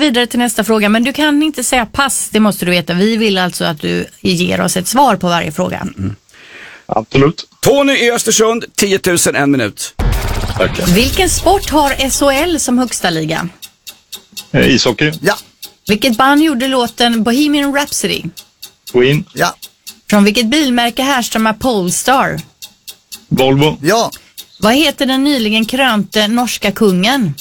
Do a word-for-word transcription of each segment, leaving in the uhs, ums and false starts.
vidare till nästa fråga, men du kan inte säga pass, det måste du veta. Vi vill alltså att du ger oss ett svar på varje fråga. Mm. Absolut. Tony i Östersund, tio tusen, en minut. Tack. Vilken sport har S H L som högsta liga? Eh, ishockey. Ja. Vilket band gjorde låten Bohemian Rhapsody? Queen. Ja. Från vilket bilmärke härstammar Polestar? Volvo. Ja. Vad heter den nyligen krönte norska kungen?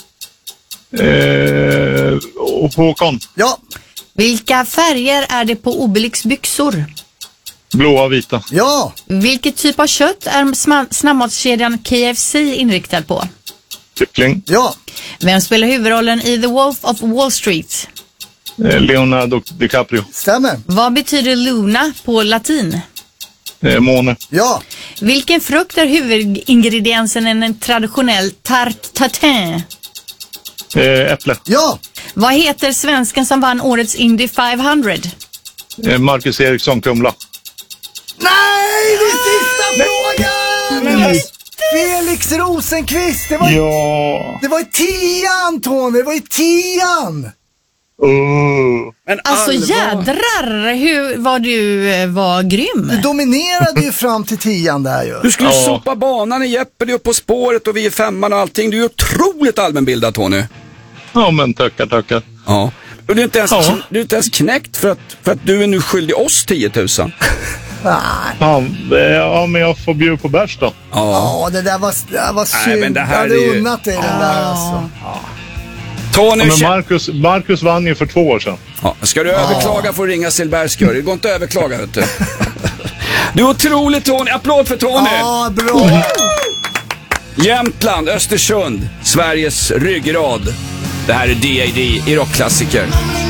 Eh, Håkon. Ja. Vilka färger är det på Obelix byxor? Blåa, vita. Ja. Vilket typ av kött är sma- snabbmatskedjan K F C inriktad på? Kyckling. Ja. Vem spelar huvudrollen i The Wolf of Wall Street? Eh, Leonardo DiCaprio. Stämmer. Vad betyder Luna på latin? Eh, måne. Ja. Vilken frukt är huvudingrediensen i en traditionell tarte tatin? Eh, äpple. Ja. Vad heter svensken som vann årets Indy femhundra? Eh, Marcus Eriksson, Kumla. Nej, det är sista frågan! Nej. Felix Rosenqvist, det var, Ja. det var i tian, Tony, det var i tian! Uh. Men Alltså allvar. jädrar, hur var du eh, var grym. Du dominerade ju fram till tian där ju. Du skulle Ja. sopa banan i Jeopardy upp på spåret och vi är femman och allting. Du är otroligt allmänbildad, Tony. Ja, men tackar, tackar. Ja. Och du är inte ens, Ja. du är inte ens knäckt för att, för att du är nu skyldig oss tio tusen. Nej. Ja, eh, ja, men jag får bjuda på bärs då. Ja. Ja, det där var, det där var synd. Nej, men det här jag hade är ju- unnat dig den där alltså. Tony, Ja, men kä- Marcus, Marcus vann ju för två år sedan. ja. Ska du överklaga får du ringa Silberskör. Det går inte att överklaga, vet du. Du är otroligt, Tony. Applåd för Tony. Ja, bra. Jämtland, Östersund, Sveriges ryggrad. Det här är D A D i Rockklassiker.